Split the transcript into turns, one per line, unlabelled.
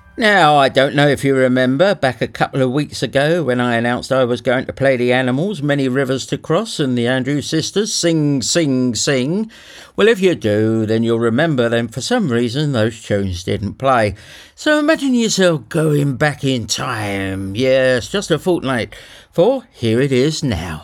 Now, I don't know if you remember back a couple of weeks ago when I announced I was going to play the Animals, Many Rivers to Cross, and the Andrews Sisters, Sing, Sing, Sing. Well, if you do, then you'll remember then for some reason those tunes didn't play. So imagine yourself going back in time. Yes, just a fortnight. For here it is now.